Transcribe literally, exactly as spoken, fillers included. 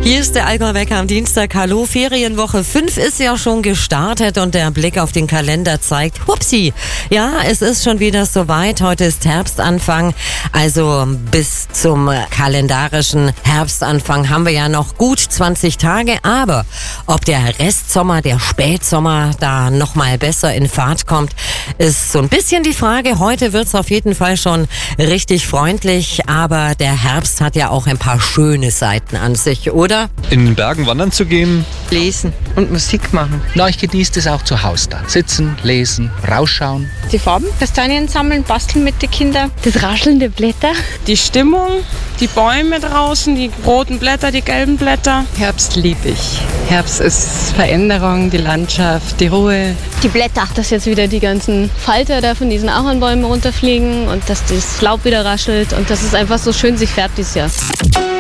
Hier ist der Allgäu-Wecker am Dienstag. Hallo, Ferienwoche fünf ist ja schon gestartet und der Blick auf den Kalender zeigt, hupsi, ja, es ist schon wieder soweit. Heute ist Herbstanfang, also bis zum kalendarischen Herbstanfang haben wir ja noch gut zwanzig Tage, aber ob der Restsommer, der Spätsommer da nochmal besser in Fahrt kommt, ist so ein bisschen die Frage. Heute wird's auf jeden Fall schon richtig freundlich, aber der Herbst hat ja auch ein paar schöne Seiten an sich, oder? In den Bergen wandern zu gehen. Lesen und Musik machen. Na, ich genieße es auch zu Hause da. Sitzen, lesen, rausschauen. Die Farben, Kastanien sammeln, basteln mit den Kindern. Das Rascheln der Blätter. Die Stimmung, die Bäume draußen, die roten Blätter, die gelben Blätter. Herbst liebe ich. Herbst ist Veränderung, die Landschaft, die Ruhe. Die Blätter, dass jetzt wieder die ganzen Falter da von diesen Ahornbäumen runterfliegen und dass das Laub wieder raschelt und dass es einfach so schön sich färbt dieses Jahr.